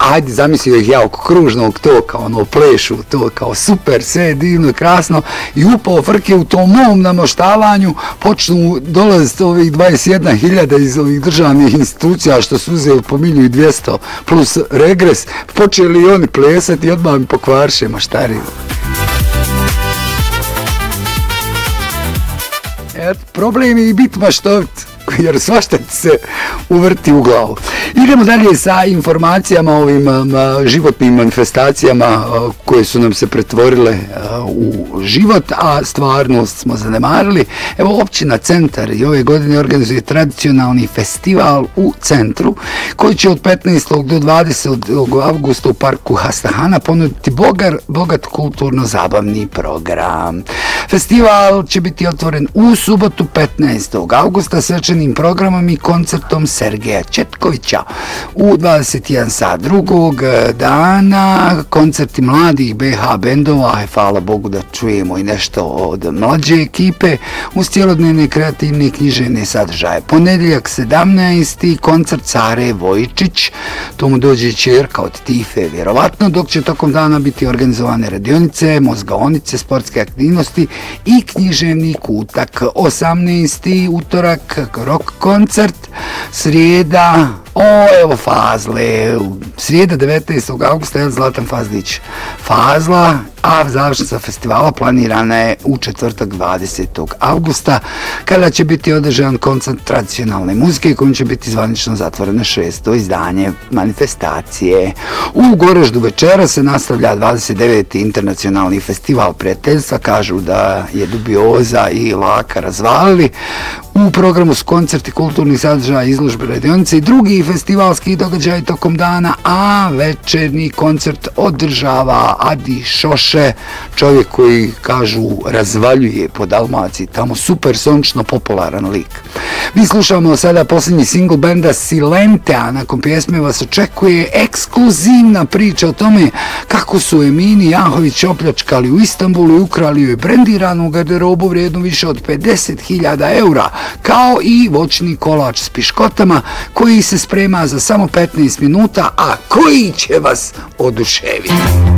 ajde, zamislio ih ja oko kružnog toka, ono, plešu, to kao super, sve divno i krasno, i upao frke u tom mom namoštavanju, počnu dolaziti ovih 21.000 iz ovih državnih institucija što su uzeli po 1.200.000 plus regres, počeli i oni plesati i odmah mi pokvarše maštariju. Problem je i biti maštovit, jer svašta ti se uvrti u glavu. Idemo dalje sa informacijama o ovim životnim manifestacijama koje su nam se pretvorile u život, a stvarnost smo zanemarili. Evo, općina Centar i ove godine organizuje tradicionalni festival u centru koji će od 15. do 20. avgusta u parku Hastahana ponuditi bogat kulturno-zabavni program. Festival će biti otvoren u subotu 15. avgusta svečanim programom i koncertom Sergeja Četkovića. U 21 sat drugog dana koncerti mladih BH bendova, hvala Bogu da čujemo i nešto od mlađe ekipe, uz cijelodnevne kreativne i književne sadržaje. Ponedjeljak 17. koncert Sare Vojčić, to mu dođe ćerka od Tife, vjerovatno, dok će tokom dana biti organizovane radionice, mozgaonice, sportske aktivnosti i književni kutak. 18. utorak rock koncert, srijeda, evo Fazle, srijeda 19. augusta, Zlatan Fazlić Fazla, a završnica festivala planirana je u četvrtak 20. augusta, kada će biti održan koncert tradicionalne muzike kojim će biti zvanično zatvoreno 6. izdanje manifestacije. U Goraždu večera se nastavlja 29. internacionalni festival prijateljstva, kažu da je Dubioza i Laka razvalili. U programu su koncerti kulturnih sadržaja, izložbe, radionice i drugi festivalski događaj tokom dana, a večernji koncert održava Adi Šoše, čovjek koji, kažu, razvaljuje po Dalmaciji, tamo super sončno popularan lik. Mi slušamo sada posljednji singl benda Silente, a nakon pjesme vas očekuje ekskluzivna priča o tome kako su Emini Janhović opljačkali u Istanbulu i ukrali joj brendiranu garderobu vrijednu više od 50.000 eura, kao i voćni kolač s piškotama koji se sprema za samo 15 minuta, a koji će vas oduševiti.